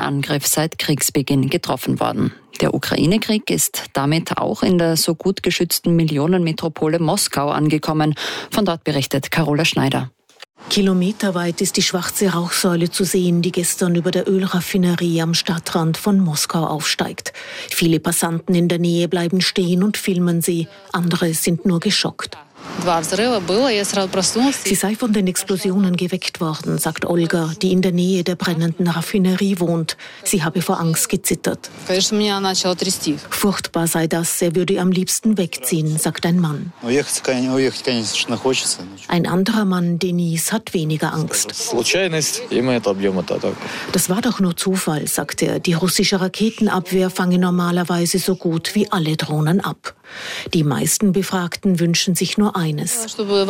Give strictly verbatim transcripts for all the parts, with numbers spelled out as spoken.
Angriff seit Kriegsbeginn getroffen worden. Der Ukraine-Krieg ist damit auch in der so gut geschützten Millionenmetropole Moskau angekommen. Von dort berichtet Carola Schneider. Kilometerweit ist die schwarze Rauchsäule zu sehen, die gestern über der Ölraffinerie am Stadtrand von Moskau aufsteigt. Viele Passanten in der Nähe bleiben stehen und filmen sie. Andere sind nur geschockt. Sie sei von den Explosionen geweckt worden, sagt Olga, die in der Nähe der brennenden Raffinerie wohnt. Sie habe vor Angst gezittert. Furchtbar sei das, er würde am liebsten wegziehen, sagt ein Mann. Ein anderer Mann, Denis, hat weniger Angst. Das war doch nur Zufall, sagt er. Die russische Raketenabwehr fange normalerweise so gut wie alle Drohnen ab. Die meisten Befragten wünschen sich nur eines.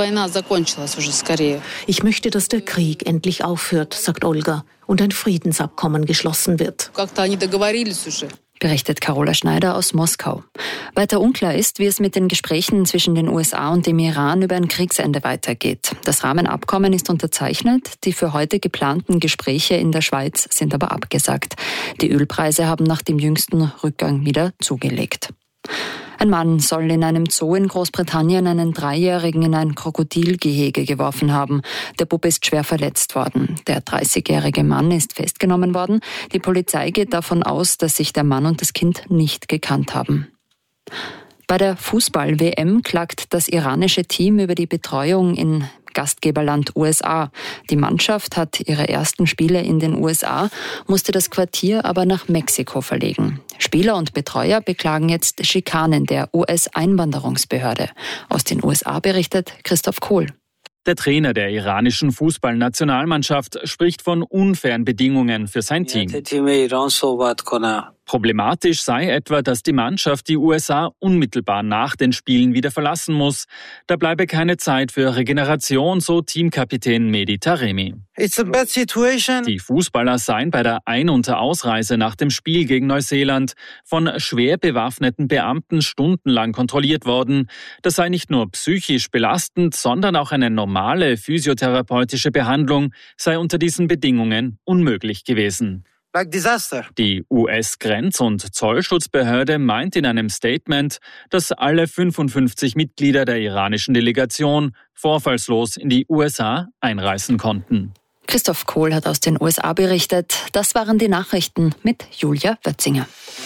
Ich möchte, dass der Krieg endlich aufhört, sagt Olga, und ein Friedensabkommen geschlossen wird. Berichtet Carola Schneider aus Moskau. Weiter unklar ist, wie es mit den Gesprächen zwischen den U S A und dem Iran über ein Kriegsende weitergeht. Das Rahmenabkommen ist unterzeichnet, die für heute geplanten Gespräche in der Schweiz sind aber abgesagt. Die Ölpreise haben nach dem jüngsten Rückgang wieder zugelegt. Ein Mann soll in einem Zoo in Großbritannien einen Dreijährigen in ein Krokodilgehege geworfen haben. Der Bub ist schwer verletzt worden. Der dreißigjährige Mann ist festgenommen worden. Die Polizei geht davon aus, dass sich der Mann und das Kind nicht gekannt haben. Bei der Fußball-W M klagt das iranische Team über die Betreuung in Gastgeberland U S A. Die Mannschaft hat ihre ersten Spiele in den U S A, musste das Quartier aber nach Mexiko verlegen. Spieler und Betreuer beklagen jetzt Schikanen der U S-Einwanderungsbehörde. Aus den U S A berichtet Christoph Kohl. Der Trainer der iranischen Fußballnationalmannschaft spricht von unfairen Bedingungen für sein Team. Problematisch sei etwa, dass die Mannschaft die U S A unmittelbar nach den Spielen wieder verlassen muss. Da bleibe keine Zeit für Regeneration, so Teamkapitän Mehdi Taremi. It's a bad situation. Die Fußballer seien bei der Ein- und Ausreise nach dem Spiel gegen Neuseeland von schwer bewaffneten Beamten stundenlang kontrolliert worden. Das sei nicht nur psychisch belastend, sondern auch eine normale physiotherapeutische Behandlung sei unter diesen Bedingungen unmöglich gewesen. Like disaster. Die U S-Grenz- und Zollschutzbehörde meint in einem Statement, dass alle fünfundfünfzig Mitglieder der iranischen Delegation vorfallslos in die U S A einreisen konnten. Christoph Kohl hat aus den U S A berichtet. Das waren die Nachrichten mit Julia Wötzinger.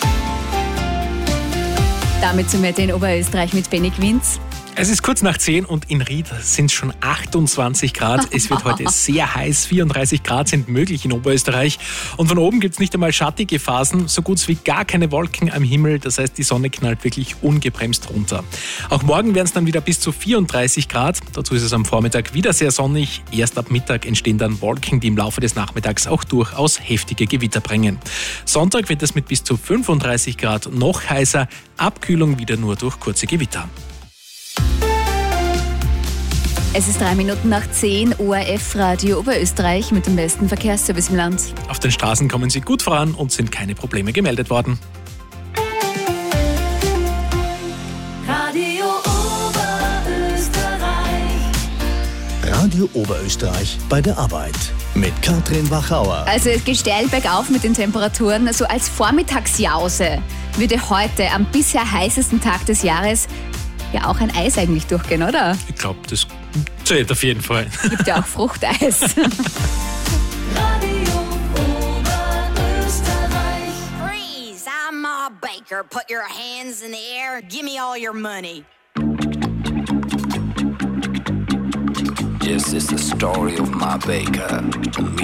Damit zum Wetter in Oberösterreich mit Benny Quinz. Es ist kurz nach zehn und in Ried sind es schon achtundzwanzig Grad. Es wird heute sehr heiß, vierunddreißig Grad sind möglich in Oberösterreich. Und von oben gibt es nicht einmal schattige Phasen, so gut wie gar keine Wolken am Himmel. Das heißt, die Sonne knallt wirklich ungebremst runter. Auch morgen werden es dann wieder bis zu vierunddreißig Grad. Dazu ist es am Vormittag wieder sehr sonnig. Erst ab Mittag entstehen dann Wolken, die im Laufe des Nachmittags auch durchaus heftige Gewitter bringen. Sonntag wird es mit bis zu fünfunddreißig Grad noch heißer. Abkühlung wieder nur durch kurze Gewitter. Es ist drei Minuten nach zehn, O R F-Radio Oberösterreich mit dem besten Verkehrsservice im Land. Auf den Straßen kommen Sie gut voran und sind keine Probleme gemeldet worden. Radio Oberösterreich. Radio Oberösterreich bei der Arbeit mit Katrin Wachauer. Also es geht steil bergauf mit den Temperaturen. So als Vormittagsjause würde heute am bisher heißesten Tag des Jahres ja auch ein Eis eigentlich durchgehen, oder? Ich glaube, das zählt auf jeden Fall. Gibt ja auch Fruchteis. Radio Oberösterreich. Freeze, I'm Ma Baker. Put your hands in the air. Give me all your money. This is the story of Ma Baker.